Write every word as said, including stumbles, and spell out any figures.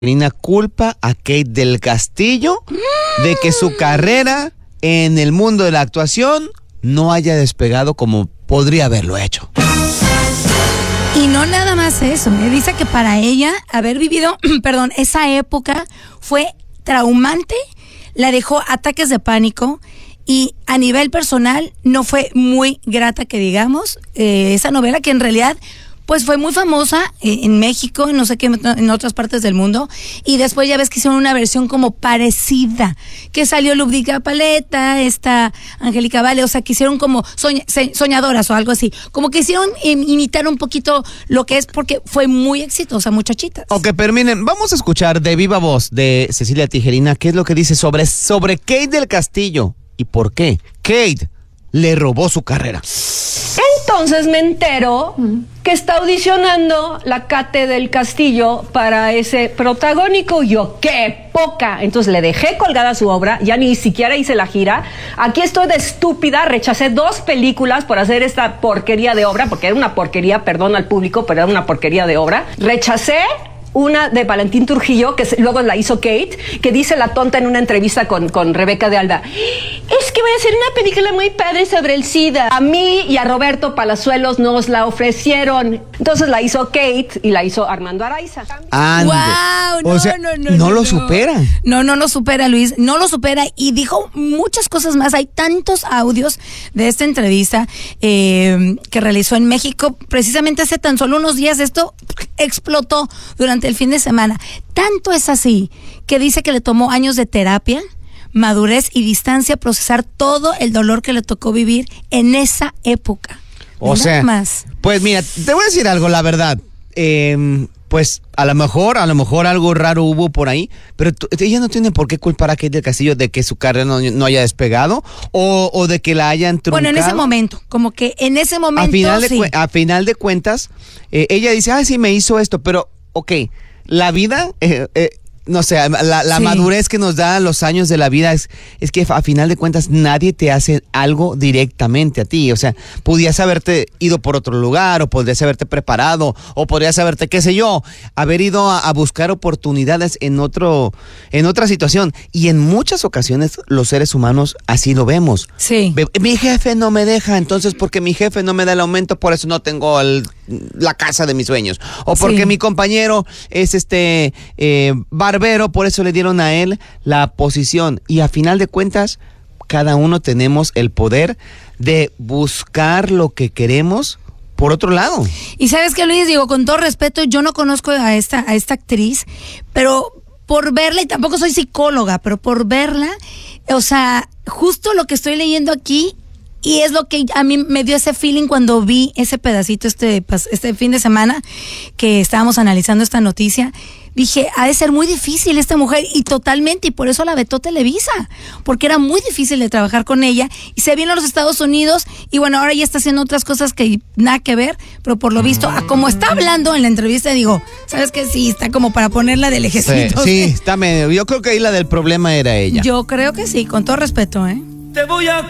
Tejerina culpa a Kate del Castillo de que su carrera en el mundo de la actuación no haya despegado como podría haberlo hecho. Y no nada más eso, me dice que para ella haber vivido, perdón, esa época fue traumante, la dejó ataques de pánico y a nivel personal no fue muy grata que digamos, eh, esa novela que en realidad pues fue muy famosa eh, en México, en no sé qué, en otras partes del mundo, y después ya ves que hicieron una versión como parecida, que salió Ludvica Paleta, esta Angélica Vale, o sea, que hicieron como soña, soñadoras o algo así, como que hicieron eh, imitar un poquito lo que es, porque fue muy exitosa, muchachitas. Ok, pero miren, vamos a escuchar de viva voz de Cecilia Tijerina qué es lo que dice sobre, sobre Kate del Castillo y por qué Kate le robó su carrera. Entonces me entero que está audicionando la Kate del Castillo para ese protagónico. Yo, ¡qué poca! Entonces le dejé colgada su obra, ya ni siquiera hice la gira. Aquí estoy de estúpida, rechacé dos películas por hacer esta porquería de obra, porque era una porquería, perdón al público, pero era una porquería de obra. Rechacé una de Valentín Trujillo, que luego la hizo Kate, que dice la tonta en una entrevista con, con Rebeca de Alba: es que voy a hacer una película muy padre sobre el SIDA. A mí y a Roberto Palazuelos nos la ofrecieron. Entonces la hizo Kate y la hizo Armando Araiza. Ande. Wow, no, o sea, no, no, no, no lo no. supera. No, no lo supera, Luis, no lo supera, y dijo muchas cosas más. Hay tantos audios de esta entrevista eh, que realizó en México, precisamente hace tan solo unos días. Esto explotó durante el fin de semana. Tanto es así que dice que le tomó años de terapia, madurez y distancia procesar todo el dolor que le tocó vivir en esa época. O Nada sea, más. Pues mira, te voy a decir algo, la verdad. Eh, pues a lo mejor, a lo mejor algo raro hubo por ahí, pero tú, ella no tiene por qué culpar a Kate del Castillo de que su carrera no, no haya despegado o, o de que la hayan truncado. Bueno, en ese momento, como que en ese momento a final de, sí. a final de cuentas, eh, ella dice, ah, sí, me hizo esto, pero, ok, la vida... Eh, eh, no sé, la, la sí. madurez que nos da los años de la vida es, es que a final de cuentas nadie te hace algo directamente a ti. O sea, podías haberte ido por otro lugar, o podrías haberte preparado, o podrías haberte, qué sé yo, haber ido a, a buscar oportunidades en otro, en otra situación. Y en muchas ocasiones los seres humanos así lo vemos. Sí. Mi jefe no me deja, entonces porque mi jefe no me da el aumento, por eso no tengo el, la casa de mis sueños. O porque sí. mi compañero es este eh, barbero, por eso le dieron a él la posición. Y a final de cuentas, cada uno tenemos el poder de buscar lo que queremos por otro lado. Y sabes qué, Luis, digo, con todo respeto, yo no conozco a esta, a esta actriz, pero por verla, y tampoco soy psicóloga, pero por verla, o sea, justo lo que estoy leyendo aquí, y es lo que a mí me dio ese feeling cuando vi ese pedacito este, este fin de semana que estábamos analizando esta noticia. Dije, ha de ser muy difícil esta mujer, y totalmente, y por eso la vetó Televisa, porque era muy difícil de trabajar con ella, y se vino a los Estados Unidos, y bueno, ahora ya está haciendo otras cosas que nada que ver, pero por lo visto, a como está hablando en la entrevista, digo, ¿sabes qué? Sí, está como para ponerla de lejecitos. Sí, sí, está medio, yo creo que ahí la del problema era ella. Yo creo que sí, con todo respeto, ¿eh? Te voy a